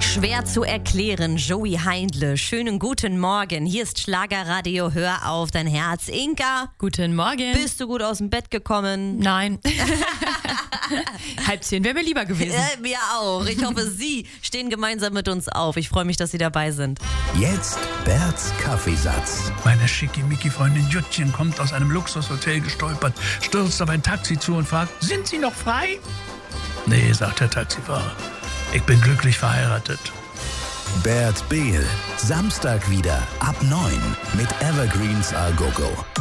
Schwer zu erklären, Joey Heindle. Schönen guten Morgen. Hier ist Schlagerradio. Hör auf dein Herz. Inka. Guten Morgen. Bist du gut aus dem Bett gekommen? Nein. 9:30 wäre mir lieber gewesen. Mir auch. Ich hoffe, Sie stehen gemeinsam mit uns auf. Ich freue mich, dass Sie dabei sind. Jetzt Berts Kaffeesatz. Meine schickimicki-Freundin Juttchen kommt aus einem Luxushotel gestolpert, stürzt auf ein Taxi zu und fragt, sind Sie noch frei? Nee, sagt der Taxifahrer. Ich bin glücklich verheiratet. Bert Behl. Samstag wieder ab 9 mit Evergreens Al Gogo.